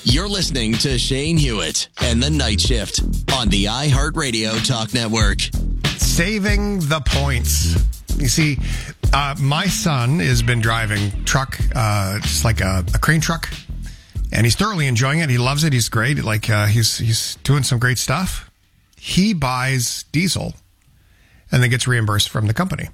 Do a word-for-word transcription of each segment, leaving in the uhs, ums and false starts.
You're listening to Shane Hewitt and the Night Shift on the iHeartRadio Talk Network. Saving the points. You see, uh, my son has been driving truck, uh, just like a, a crane truck, and he's thoroughly enjoying it. He loves it. He's great. Like uh, he's he's doing some great stuff. He buys diesel and then gets reimbursed from the company,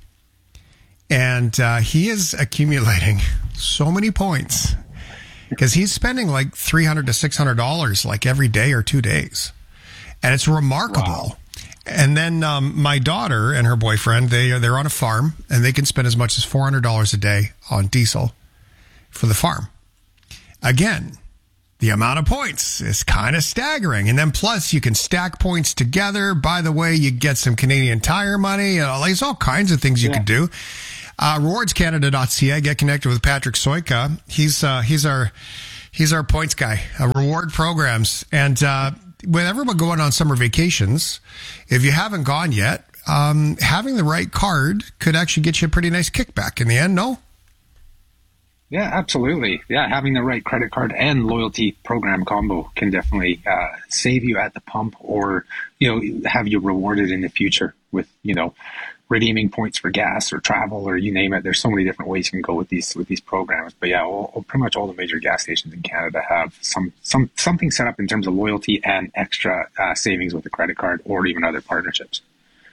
and uh, he is accumulating so many points. Because he's spending like three hundred to six hundred dollars like every day or two days. And it's remarkable. Wow. And then um, my daughter and her boyfriend, they are, they're on a farm, and they can spend as much as four hundred dollars a day on diesel for the farm. Again, the amount of points is kind of staggering. And then plus you can stack points together. By the way, you get some Canadian Tire money. You know, like, there's all kinds of things you yeah. can do. Uh, rewards canada dot c a. Get connected with Patrick Soika. He's uh, he's our he's our points guy. Uh, reward programs, and uh, with everyone going on summer vacations, if you haven't gone yet, um, having the right card could actually get you a pretty nice kickback in the end. No. Yeah, absolutely. Yeah, having the right credit card and loyalty program combo can definitely uh, save you at the pump, or you know, have you rewarded in the future with you know. redeeming points for gas or travel or you name it. There's so many different ways you can go with these with these programs. But yeah, all, all, pretty much all the major gas stations in Canada have some some something set up in terms of loyalty and extra uh, savings with the credit card or even other partnerships.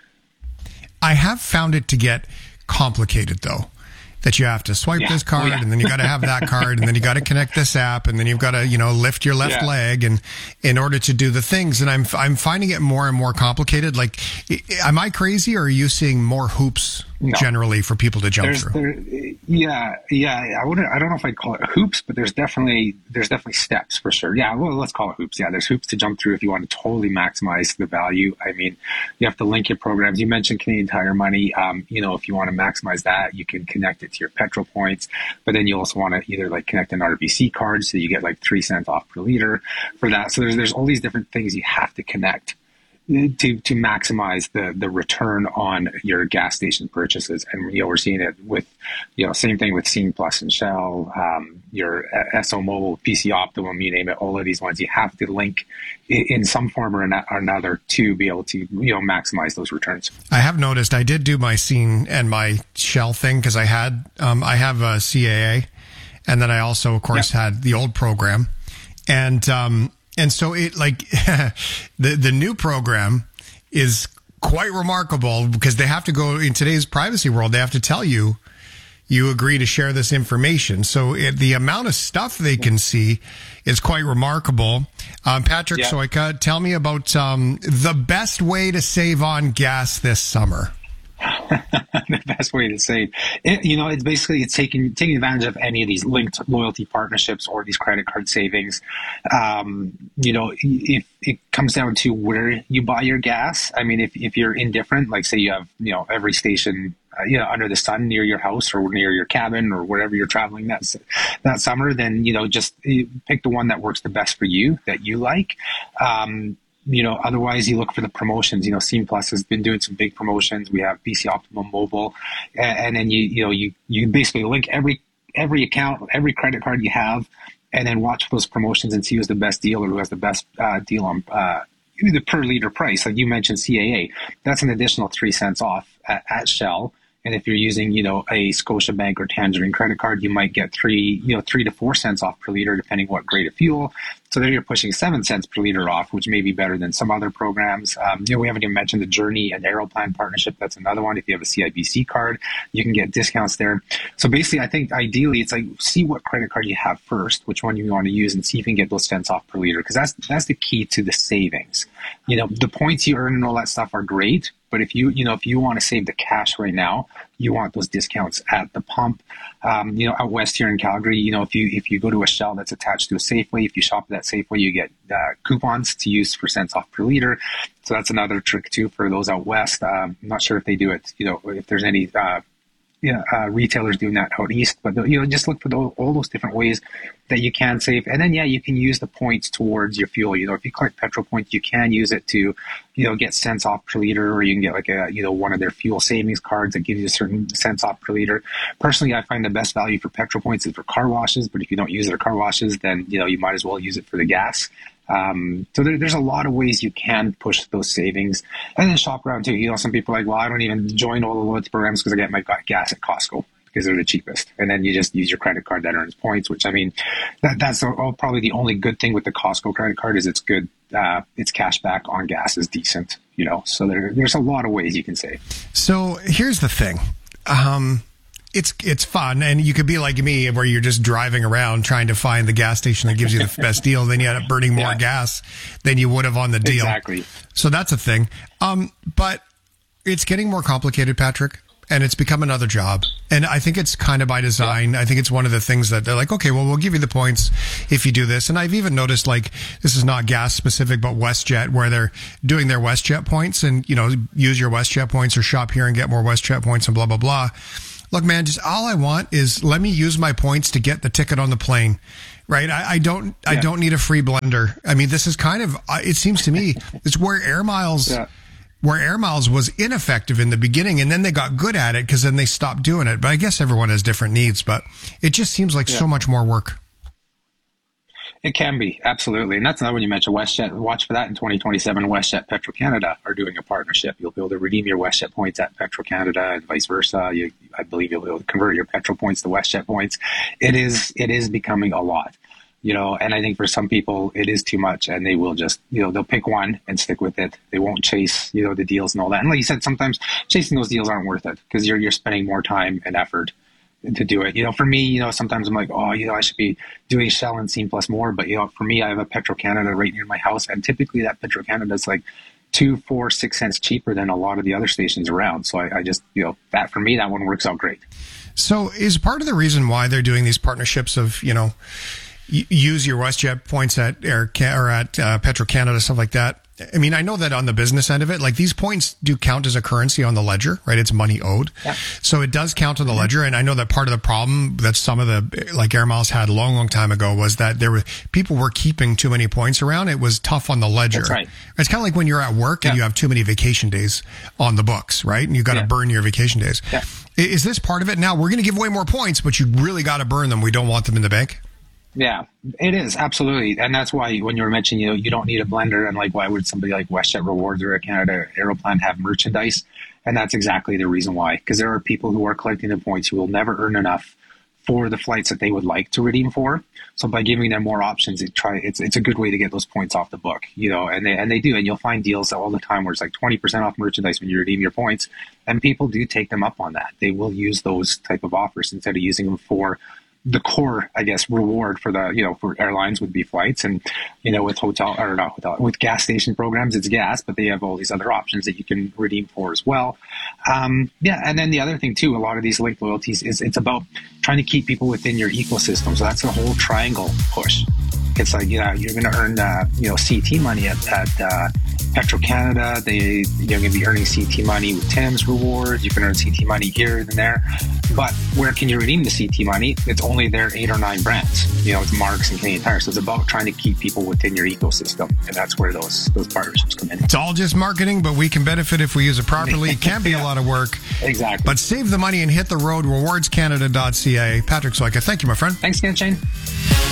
I have found it to get complicated though. That you have to swipe yeah. this card, oh, yeah. and then you got to have that card, and then you got to connect this app, and then you've got to, you know, lift your left yeah. leg, and in order to do the things. And I'm I'm finding it more and more complicated. Like, am I crazy, or are you seeing more hoops no. generally for people to jump there's, through? There, yeah, yeah. I wouldn't. I don't know if I'd call it hoops, but there's definitely there's definitely steps for sure. Yeah, well, let's call it hoops. Yeah, there's hoops to jump through if you want to totally maximize the value. I mean, you have to link your programs. You mentioned Canadian Tire Money. Um, you know, if you want to maximize that, you can connect it to your petrol points, but then you also want to either like connect an R B C card so you get like three cents off per liter for that. So there's there's all these different things you have to connect to to maximize the the return on your gas station purchases. And you know, we're seeing it with you know same thing with Scene Plus and Shell, um, your S O Mobile, P C Optimum, you name it. All of these ones you have to link in some form or another to be able to you know maximize those returns. I have noticed I did do my Scene and my Shell thing because I had um, I have a C A A, and then I also of course yeah. had the old program, and um, and so it like the the new program is quite remarkable because they have to go in today's privacy world. They have to tell you you agree to share this information. So it, the amount of stuff they can see is quite remarkable. Um, Patrick yeah. Soika, tell me about um, the best way to save on gas this summer. The best way to save, it, you know, it's basically it's taking taking advantage of any of these linked loyalty partnerships or these credit card savings. Um, you know, if it comes down to where you buy your gas, I mean, if if you're indifferent, like say you have you know every station uh, you know under the sun near your house or near your cabin or wherever you're traveling that that summer, then you know just pick the one that works the best for you that you like. Um, You know, otherwise you look for the promotions. You know, Scene Plus has been doing some big promotions. We have P C Optimum Mobile, and, and then you you know you you basically link every every account, every credit card you have, and then watch those promotions and see who's the best deal or who has the best uh, deal on uh, the per liter price. Like you mentioned, C A A, that's an additional three cents off at, at Shell. And if you're using, you know, a Scotiabank or Tangerine credit card, you might get three, you know, three to four cents off per liter, depending what grade of fuel. So there you're pushing seven cents per liter off, which may be better than some other programs. Um, you know, we haven't even mentioned the Journey and Aeroplan partnership. That's another one. If you have a C I B C card, you can get discounts there. So basically, I think ideally it's like see what credit card you have first, which one you want to use, and see if you can get those cents off per liter, because that's that's the key to the savings. You know, the points you earn and all that stuff are great. But if you, you know, if you want to save the cash right now, you want those discounts at the pump. Um, you know, out west here in Calgary, you know, if you if you go to a Shell that's attached to a Safeway, if you shop at that Safeway, you get uh, coupons to use for cents off per liter. So that's another trick too for those out west. Um, I'm not sure if they do it, you know, if there's any uh, yeah, uh, retailers doing that out east, but you know, just look for the, all those different ways that you can save. And then, yeah, you can use the points towards your fuel. You know, if you collect petrol points, you can use it to, you know, get cents off per liter, or you can get like a, you know, one of their fuel savings cards that gives you a certain cents off per liter. Personally, I find the best value for petrol points is for car washes, but if you don't use it for car washes, then, you know, you might as well use it for the gas. Um, so there, there's a lot of ways you can push those savings, and then shop around too. You know, some people are like, well, I don't even join all the loyalty programs because I get my gas at Costco because they're the cheapest. And then you just use your credit card that earns points, which, I mean, that, that's all, probably the only good thing with the Costco credit card is it's good. Uh, its cash back on gas is decent, you know, so there, there's a lot of ways you can save. So here's the thing. Um, It's it's fun, and you could be like me, where you're just driving around trying to find the gas station that gives you the best deal. Then you end up burning more yeah. gas than you would have on the deal. Exactly. So that's a thing. Um, but it's getting more complicated, Patrick, and it's become another job. And I think it's kind of by design. Yeah. I think it's one of the things that they're like, okay, well, we'll give you the points if you do this. And I've even noticed, like, this is not gas specific, but WestJet, where they're doing their WestJet points, and, you know, use your WestJet points or shop here and get more WestJet points and blah, blah, blah. Look, man, just all I want is let me use my points to get the ticket on the plane, right? I, I don't, yeah. I don't need a free blender. I mean, this is kind of, it seems to me, it's where Air Miles, yeah. where Air Miles was ineffective in the beginning, and then they got good at it because then they stopped doing it. But I guess everyone has different needs, but it just seems like yeah. so much more work. It can be, absolutely. And that's another one you mentioned, WestJet. Watch for that in twenty twenty-seven. WestJet, Petro-Canada are doing a partnership. You'll be able to redeem your WestJet points at Petro-Canada and vice versa. You, I believe you'll be able to convert your Petro points to WestJet points. It is, it is becoming a lot, you know, and I think for some people it is too much, and they will just, you know, they'll pick one and stick with it. They won't chase, you know, the deals and all that. And like you said, sometimes chasing those deals aren't worth it because you're, you're spending more time and effort to do it. You know, for me, you know, sometimes I'm like, oh, you know, I should be doing Shell and Scene Plus more. But, you know, for me, I have a Petro-Canada right near my house. And typically that Petro-Canada is like two, four, six cents cheaper than a lot of the other stations around. So I, I just, you know, that for me, that one works out great. So is part of the reason why they're doing these partnerships of, you know, use your WestJet points at Air or at uh, Petro-Canada, stuff like that. I mean, I know that on the business end of it, like these points do count as a currency on the ledger, right? It's money owed. Yeah. So it does count on the ledger. And I know that part of the problem that some of the, like Air Miles had a long, long time ago was that there were, people were keeping too many points around. It was tough on the ledger. That's right. It's kind of like when you're at work and yeah. you have too many vacation days on the books, right? And you've got to yeah. burn your vacation days. Yeah. Is this part of it? Now, we're going to give away more points, but you really got to burn them. We don't want them in the bank. Yeah, it is. Absolutely. And that's why when you were mentioning, you know, you don't need a blender, and like, why would somebody like WestJet Rewards or a Canada Aeroplan have merchandise? And that's exactly the reason why, because there are people who are collecting the points who will never earn enough for the flights that they would like to redeem for. So by giving them more options, it try it's it's a good way to get those points off the book, you know, and they and they do, and you'll find deals all the time where it's like twenty percent off merchandise when you redeem your points, and people do take them up on that. They will use those type of offers instead of using them for the core, I guess, reward for the, you know, for airlines would be flights, and, you know, with hotel or not hotel, with gas station programs, it's gas, but they have all these other options that you can redeem for as well. Um, yeah. And then the other thing too, a lot of these linked loyalties is it's about trying to keep people within your ecosystem. So that's the whole triangle push. It's like, you know, you're going to earn, uh, you know, C T money at, at uh, Petro-Canada. They, you're going to be earning C T money with Tim's rewards. You can earn C T money here and there. But where can you redeem the C T money? It's only their eight or nine brands. You know, it's Marks and Canadian Tire. So it's about trying to keep people within your ecosystem. And that's where those those partnerships come in. It's all just marketing, but we can benefit if we use it properly. It can be yeah. a lot of work. Exactly. But save the money and hit the road. rewards canada dot c a. Patrick Soika, thank you, my friend. Thanks again, Shane.